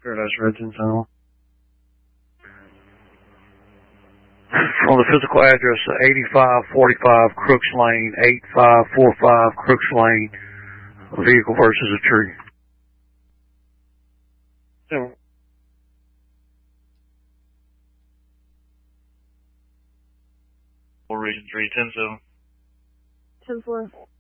Paradise Residence Home. On the physical address of 8545 Crooks Lane, 8545 Crooks Lane, a vehicle versus a tree. Region 3, 10-7. 10-4.